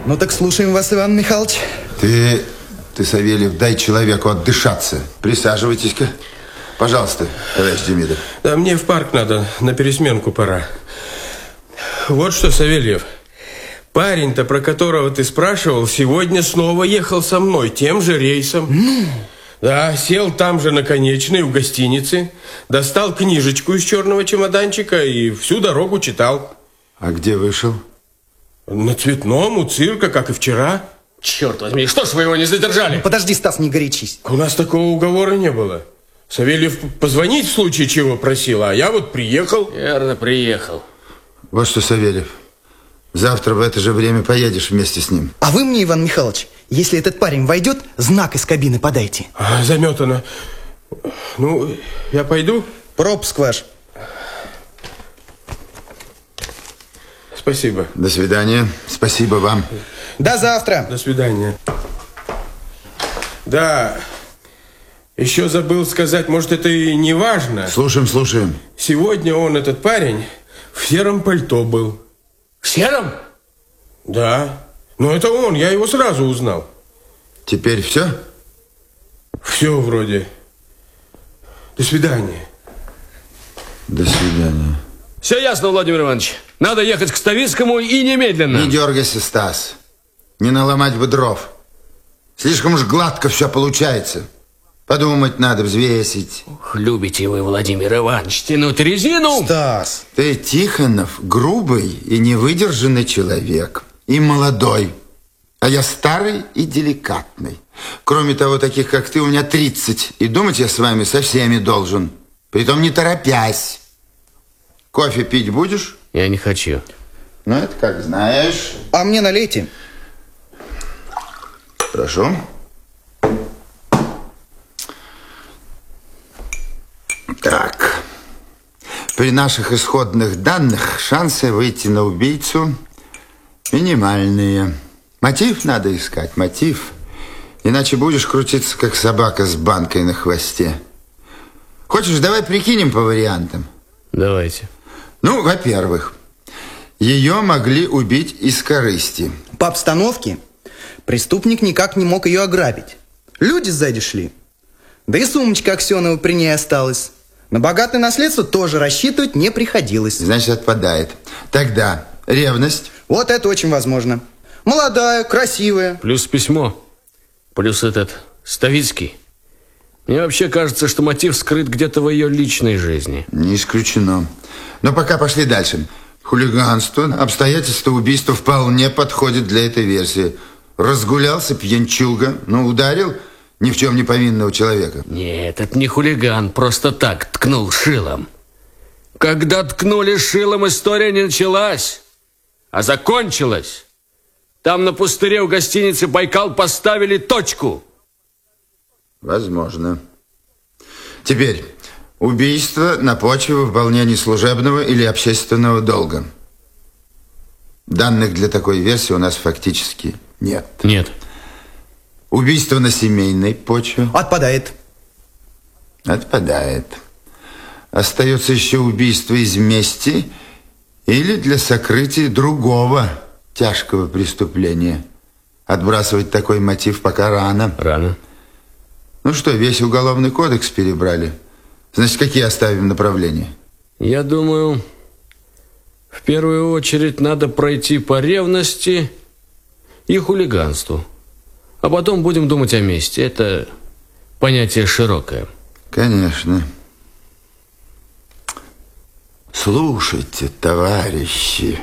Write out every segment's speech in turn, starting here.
Ну так слушаем вас, Иван Михайлович. Ты, Савельев, дай человеку отдышаться. Присаживайтесь-ка. Пожалуйста, товарищ Демидов. Да мне в парк надо, на пересменку пора. Вот что, Савельев, парень-то, про которого ты спрашивал, сегодня снова ехал со мной, тем же рейсом. Да, сел там же на конечной, в гостинице, достал книжечку из черного чемоданчика и всю дорогу читал. А где вышел? На Цветном, у цирка, как и вчера. Черт возьми, что ж вы его не задержали? Ну, подожди, Стас, не горячись. У нас такого уговора не было. Савельев позвонить в случае чего просил, а я вот приехал. Верно, приехал. Вот что, Савельев, завтра в это же время поедешь вместе с ним. А вы мне, Иван Михайлович, если этот парень войдет, знак из кабины подайте. Заметано. Ну, я пойду? Пропуск ваш. Спасибо. До свидания. Спасибо вам. До завтра. До свидания. Да, еще забыл сказать, может, это и не важно. Слушаем. Сегодня он, этот парень, в сером пальто был. В сером? Да. Но это он, я его сразу узнал. Теперь все? Все вроде. До свидания. До свидания. Все ясно, Владимир Иванович. Надо ехать к Ставицкому и немедленно. Не дергайся, Стас. Не наломать бы дров. Слишком уж гладко все получается. Подумать надо, взвесить. Ох, любите вы, Владимир Иванович, тянуть резину. Стас. Ты, Тихонов, грубый и невыдержанный человек. И молодой. А я старый и деликатный. Кроме того, таких, как ты, у меня 30. И думать я с вами со всеми должен. Притом не торопясь. Кофе пить будешь? Я не хочу. Ну, это как знаешь. А мне налейте. Прошу. Так. При наших исходных данных шансы выйти на убийцу минимальные. Мотив надо искать, мотив. Иначе будешь крутиться, как собака с банкой на хвосте. Хочешь, давай прикинем по вариантам? Давайте. Ну, во-первых, ее могли убить из корысти. По обстановке преступник никак не мог ее ограбить. Люди сзади шли. Да и сумочка Аксенова при ней осталась. На богатое наследство тоже рассчитывать не приходилось. Значит, отпадает. Тогда ревность. Вот это очень возможно. Молодая, красивая. Плюс письмо. Плюс этот Ставицкий. Мне вообще кажется, что мотив скрыт где-то в ее личной жизни. Не исключено. Но пока пошли дальше. Хулиганство, обстоятельства убийства вполне подходят для этой версии. Разгулялся пьянчуга, ударил ни в чем не повинного человека. Нет, это не хулиган, просто так ткнул шилом. Когда ткнули шилом, история не началась, а закончилась. Там на пустыре у гостиницы «Байкал» поставили точку. Возможно. Теперь, убийство на почве выполнения служебного или общественного долга. Данных для такой версии у нас фактически нет. Нет. Убийство на семейной почве. Отпадает. Отпадает. Остается еще убийство из мести или для сокрытия другого тяжкого преступления. Отбрасывать такой мотив пока рано. Рано. Ну что, весь уголовный кодекс перебрали? Значит, какие оставим направления? Я думаю, в первую очередь надо пройти по ревности и хулиганству. А потом будем думать о мести. Это понятие широкое. Конечно. Слушайте, товарищи,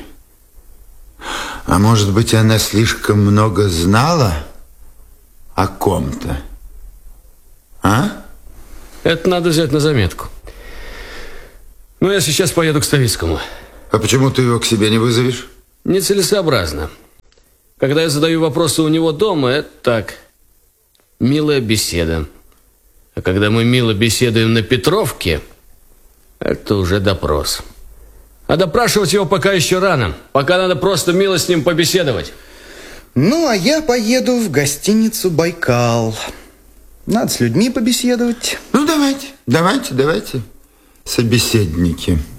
а может быть, она слишком много знала о ком-то? А? Это надо взять на заметку. Ну, я сейчас поеду к Ставицкому. А почему ты его к себе не вызовешь? Нецелесообразно. Когда я задаю вопросы у него дома, это так, милая беседа. А когда мы мило беседуем на Петровке, это уже допрос. А допрашивать его пока еще рано. Пока надо просто мило с ним побеседовать. Ну, а я поеду в гостиницу «Байкал». Надо с людьми побеседовать. Ну, давайте. Собеседники.